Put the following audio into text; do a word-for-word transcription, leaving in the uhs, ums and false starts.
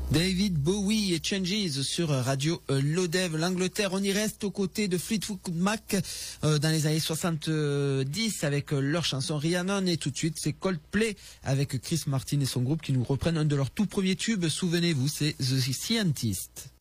David Bowie et Changes sur Radio Lodève. L'Angleterre, on y reste aux côtés de Fleetwood Mac euh, dans les années soixante-dix avec leur chanson Rhiannon, et tout de suite c'est Coldplay avec Chris Martin et son groupe qui nous reprennent un de leurs tout premiers tubes. Souvenez-vous, c'est The Scientist.